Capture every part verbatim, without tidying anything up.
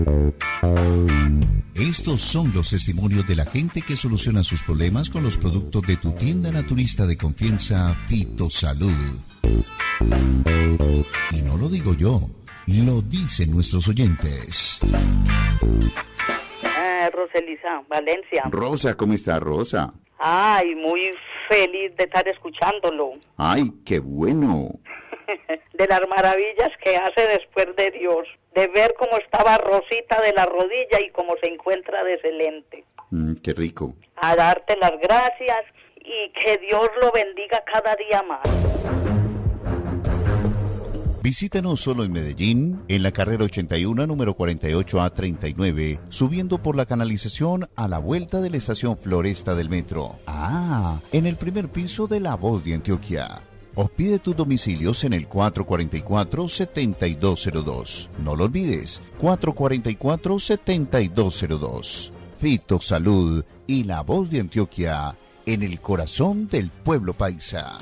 Estos son los testimonios de la gente que soluciona sus problemas con los productos de tu tienda naturista de confianza, Fitosalud. Y no lo digo yo, lo dicen nuestros oyentes. Ah, Roselisa, Valencia. Rosa, ¿cómo está, Rosa? Ay, muy feliz de estar escuchándolo. Ay, qué bueno. De las maravillas que hace después de Dios, de ver cómo estaba Rosita de la rodilla y cómo se encuentra de excelente. Mm, qué rico. A darte las gracias y que Dios lo bendiga cada día más. Visítanos solo en Medellín, en la carrera ochenta y uno, número cuarenta y ocho A treinta y nueve, subiendo por la canalización a la vuelta de la estación Floresta del metro. Ah, en el primer piso de La Voz de Antioquia. O pide tus domicilios en el cuatro cuatro cuatro, siete dos cero dos. No lo olvides, cuatro cuatro cuatro, siete dos cero dos. Fitosalud y La Voz de Antioquia, en el corazón del pueblo paisa.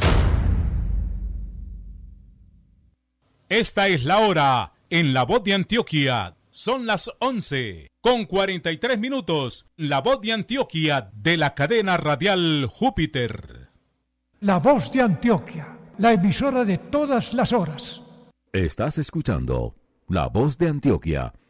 Esta es la hora en La Voz de Antioquia. Son las once con cuarenta y tres minutos. La Voz de Antioquia de la cadena radial Júpiter. La Voz de Antioquia, la emisora de todas las horas. Estás escuchando La Voz de Antioquia